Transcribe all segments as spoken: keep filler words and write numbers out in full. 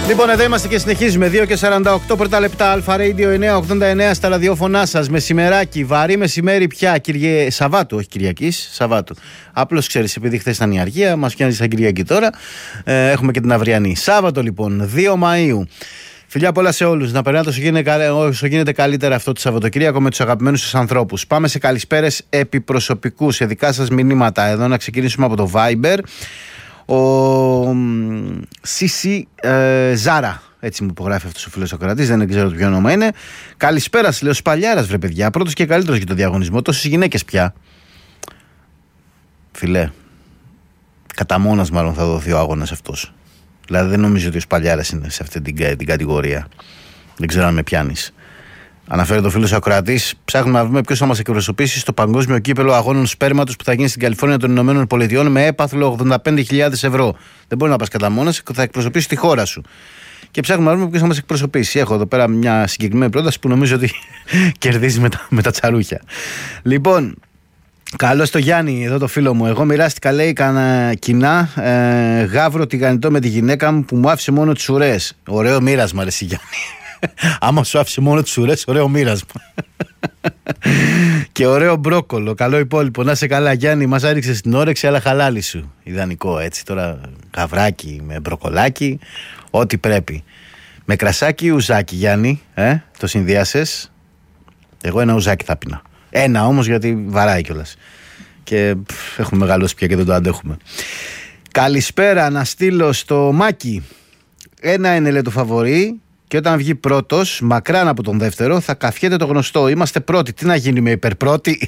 Λοιπόν, εδώ είμαστε και συνεχίζουμε. δύο και σαράντα οκτώ πρώτα λεπτά. Αλφα Radio εννιακόσια ογδόντα εννέα στα ραδιόφωνά σας. Μεσημεράκι, βαρύ μεσημέρι πια. Κυριε... Σαββάτου, όχι Κυριακής, Σαββάτου. Απλώς ξέρεις, επειδή χθες ήταν η αργία, μας πιάνει σαν Κυριακή τώρα. Ε, έχουμε και την αυριανή. Σάββατο λοιπόν, δύο Μαΐου. Φιλιά πολλά σε όλους. Να περνάτε όσο γίνεται, όσο γίνεται καλύτερα αυτό το Σαββατοκύριακο με τους αγαπημένους σας ανθρώπους. Πάμε σε καλησπέρες επιπροσωπικού, σε δικά σας μηνύματα. Εδώ να ξεκινήσουμε από το Viber. Ο Σισι ε, Ζάρα, έτσι μου υπογράφει αυτός ο φίλος ακροατής, δεν ξέρω το ποιο όνομα είναι. Καλησπέρα, λέω Σπαλιάρας, βρε παιδιά. Πρώτος και καλύτερος για το διαγωνισμό. Τόσες γυναίκες πια. Φιλέ, κατά μόνας μάλλον θα δοθεί ο αγώνας αυτός. Δηλαδή δεν νομίζω ότι ο Σπαλιάρας είναι σε αυτή την, την κατηγορία. Δεν ξέρω αν με πιάνεις. Αναφέρει το φίλος ακροατής. Ψάχνουμε να βρούμε ποιος θα μας εκπροσωπήσει στο παγκόσμιο κύπελο αγώνων σπέρματος που θα γίνει στην Καλιφόρνια των Ηνωμένων Πολιτειών με έπαθλο ογδόντα πέντε χιλιάδες ευρώ. Δεν μπορεί να πας κατά μόνος, θα εκπροσωπήσει τη χώρα σου. Και ψάχνουμε να βρούμε ποιος θα μας εκπροσωπήσει. Έχω εδώ πέρα μια συγκεκριμένη πρόταση που νομίζω ότι κερδίζει με τα, με τα τσαρούχια. Λοιπόν, καλώς το Γιάννη, εδώ το φίλο μου. Εγώ μοιράστηκα, λέει, κανένα κοινά ε, γάβρο τηγανιτό με τη γυναίκα μου που μου άφησε μόνο τις ουρές. Ωραίο μοίρασμα, ρε εσύ, Γιάννη. Άμα σου άφησε μόνο τις ουρές, ωραίο μοίρασμα. Και ωραίο μπρόκολο. Καλό υπόλοιπο. Να σε καλά, Γιάννη. Μας άριξες την όρεξη, αλλά χαλάλι σου. Ιδανικό, έτσι τώρα. Καβράκι με μπροκολάκι. Ό,τι πρέπει. Με κρασάκι ή ουζάκι, Γιάννη. Ε, το συνδυάσες. Εγώ ένα ουζάκι θα πίνα. Ένα όμως, γιατί βαράει κιόλας. Και πφ, έχουμε μεγαλώσει πια και δεν το αντέχουμε. Καλησπέρα, να στείλω στο Μάκη. Ένα είναι, λέει, το φαβορί. Και όταν βγει πρώτος, μακράν από τον δεύτερο, θα καθιέται το γνωστό. Είμαστε πρώτοι. Τι να γίνει με υπερπρώτη.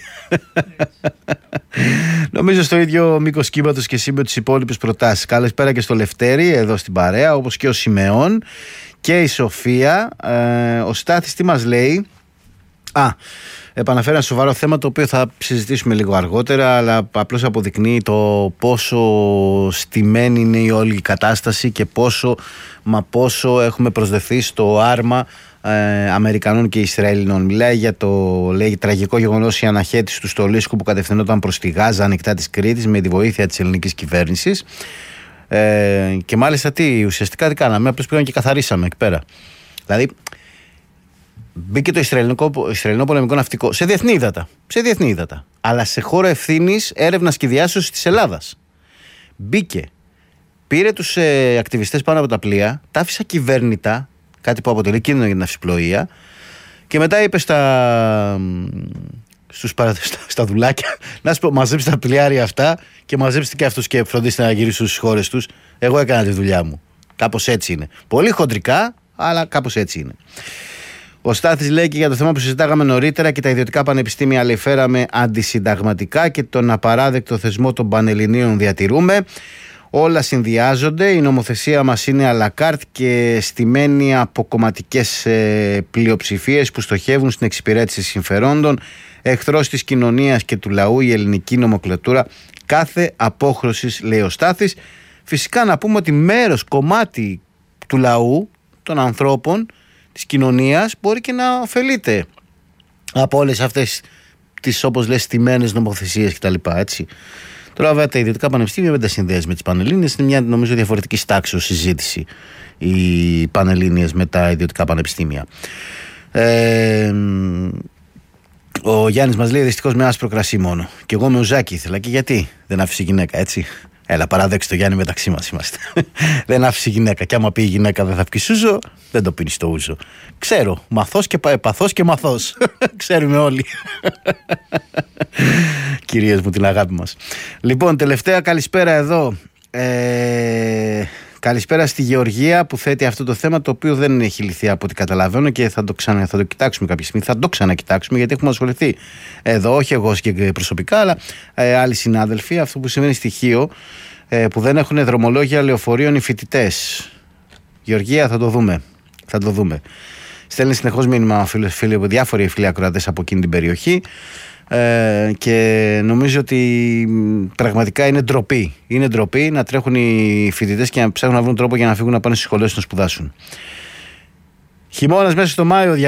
Νομίζω στο ίδιο μήκος κύματος και εσύ με τις υπόλοιπες προτάσεις. Καλησπέρα και στο Λευτέρη, εδώ στην παρέα, όπως και ο Σιμεών και η Σοφία. Ε, ο Στάθης τι μας λέει? Α, επαναφέρει ένα σοβαρό θέμα το οποίο θα συζητήσουμε λίγο αργότερα, αλλά απλώς αποδεικνύει το πόσο στημένη είναι η όλη κατάσταση και πόσο μα πόσο έχουμε προσδεθεί στο άρμα ε, Αμερικανών και Ισραηλινών. Μιλάει για το, λέει, τραγικό γεγονός η αναχέτηση του Στολίσκου που κατευθυνόταν προς τη Γάζα ανοιχτά της Κρήτης με τη βοήθεια της ελληνικής κυβέρνησης. Ε, και μάλιστα τι, ουσιαστικά τι κάναμε, απλώς πήγαμε και καθαρίσαμε εκεί πέρα. Δηλαδή, μπήκε το Ισραηλινό, Ισραηλινό πολεμικό ναυτικό σε διεθνή ύδατα, σε διεθνή ύδατα, αλλά σε χώρο ευθύνης έρευνας και διάσωσης της Ελλάδας. Μπήκε, πήρε τους ε, ακτιβιστές πάνω από τα πλοία, τα άφησε ακυβέρνητα, κάτι που αποτελεί κίνδυνο για την ναυσιπλοεία, και μετά είπε στα, στους παρα, στα, στα δουλάκια, να σου πω, μαζέψτε τα πλοιάρια αυτά και μαζέψτε και αυτούς και φροντίστε να γυρίσουν στις χώρες τους. Εγώ έκανα τη δουλειά μου. Κάπως έτσι είναι. Πολύ χοντρικά, αλλά κάπως έτσι είναι. Ο Στάθης λέει και για το θέμα που συζητάγαμε νωρίτερα και τα ιδιωτικά πανεπιστήμια, λέει, φέραμε αντισυνταγματικά και τον απαράδεκτο θεσμό των Πανελληνίων διατηρούμε. Όλα συνδυάζονται, η νομοθεσία μας είναι à la carte και στημένη από κομματικές ε, πλειοψηφίες που στοχεύουν στην εξυπηρέτηση συμφερόντων. Εχθρός της κοινωνίας και του λαού η ελληνική νομοκλατούρα κάθε απόχρωσης, λέει ο Στάθης. Φυσικά να πούμε ότι μέρος, κομμάτι του λαού, των ανθρώπων, της κοινωνίας μπορεί και να ωφελείται από όλες αυτές τις, όπως λες, στημένες νομοθεσίες κτλ. Έτσι. Τώρα βέβαια τα ιδιωτικά πανεπιστήμια δεν τα συνδέεις με τις Πανελλήνιες, είναι μια νομίζω διαφορετική τάξης συζήτηση οι Πανελλήνιες με τα ιδιωτικά πανεπιστήμια. Ε, ο Γιάννης μας λέει δυστυχώς με άσπρο κρασί μόνο. Και εγώ με ουζάκι ήθελα. Και γιατί δεν άφησε γυναίκα, έτσι? Έλα, παραδέξτε το, Γιάννη, μεταξύ μας είμαστε. Δεν άφησε γυναίκα. Και άμα πει η γυναίκα δεν θα πιει ούζο, δεν το πίνει το ούζο. Ξέρω. Μαθός και παθός και μαθός. Ξέρουμε όλοι. Κυρίες μου, την αγάπη μας. Λοιπόν, τελευταία καλησπέρα εδώ. Ε, καλησπέρα στη Γεωργία που θέτει αυτό το θέμα, το οποίο δεν έχει λυθεί από ό,τι καταλαβαίνω και θα το, ξανα, θα το κοιτάξουμε κάποια στιγμή. Θα το ξανακοιτάξουμε γιατί έχουμε ασχοληθεί εδώ, όχι εγώ και προσωπικά, αλλά ε, άλλοι συνάδελφοι. Αυτό που συμβαίνει στη Χίο, ε, που δεν έχουν δρομολόγια λεωφορείων οι φοιτητές. Γεωργία, θα το δούμε. Θα το δούμε. Στέλνει συνεχώς μήνυμα φίλοι, φίλοι, διάφοροι φίλοι ακροατές από εκείνη την περιοχή. Ε, και νομίζω ότι πραγματικά είναι ντροπή. Είναι ντροπή να τρέχουν οι φοιτητές και να ψάχνουν να βρουν τρόπο για να φύγουν να πάνε στις σχολές να σπουδάσουν. Χειμώνας μέσα στο Μάιο.